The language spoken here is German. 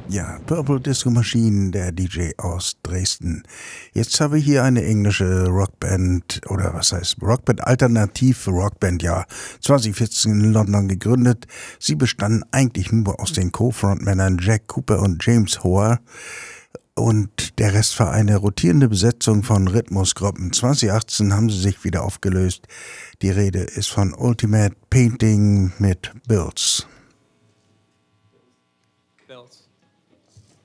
Ja, Purple Disco Machine, der DJ aus Dresden. Jetzt habe ich hier eine englische Rockband, oder was heißt Rockband, alternative Rockband, ja, 2014 in London gegründet. Sie bestanden eigentlich nur aus den Co-Frontmännern Jack Cooper und James Hoare. Und der Rest war eine rotierende Besetzung von Rhythmusgruppen. 2018 haben sie sich wieder aufgelöst. Die Rede ist von Ultimate Painting mit Bills.